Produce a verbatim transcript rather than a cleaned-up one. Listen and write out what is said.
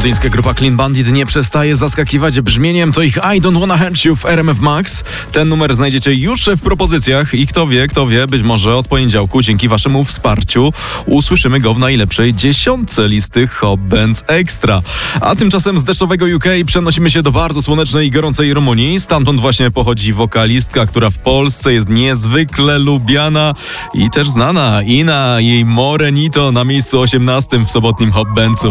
Londyńska grupa Clean Bandit nie przestaje zaskakiwać brzmieniem. To ich I Don't Wanna Hurt You w R M F Max. Ten numer znajdziecie już w propozycjach i kto wie, kto wie, być może od poniedziałku dzięki waszemu wsparciu usłyszymy go w najlepszej dziesiątce listy Hot Bands Extra. A tymczasem z deszczowego U K przenosimy się do bardzo słonecznej i gorącej Rumunii. Stamtąd właśnie pochodzi wokalistka, która w Polsce jest niezwykle lubiana i też znana. Ina, jej Morenito na miejscu osiemnastym w sobotnim Hot Bandsu.